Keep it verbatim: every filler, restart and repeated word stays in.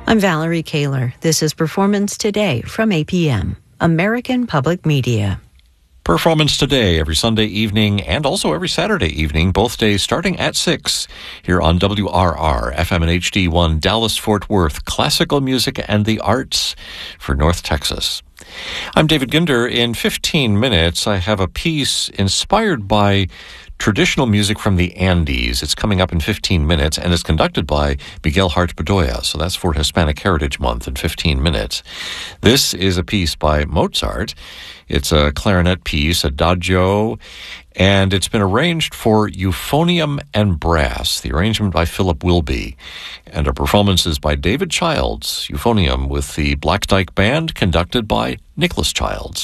I'm Valerie Kaler. This is Performance Today from A P M, American Public Media. Performance Today, every Sunday evening and also every Saturday evening, both days starting at six, here on W R R, F M and H D one, Dallas-Fort Worth, classical music and the arts for North Texas. I'm David Ginder. In fifteen minutes, I have a piece inspired by traditional music from the Andes. It's coming up in fifteen minutes, and it's conducted by Miguel Hart Bedoya. So that's for Hispanic Heritage Month in fifteen minutes. This is a piece by Mozart. It's a clarinet piece, Adagio, and it's been arranged for euphonium and brass, the arrangement by Philip Wilby. And our performance is by David Childs, euphonium, with the Black Dyke Band, conducted by Nicholas Childs.